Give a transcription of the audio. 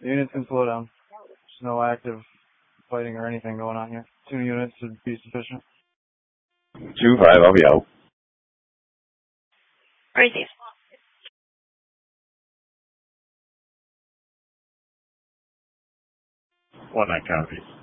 The units can slow down. There's no active fighting or anything going on here. 2 units would be sufficient. 2-5, I'll be out. Receive. 1-9 copy.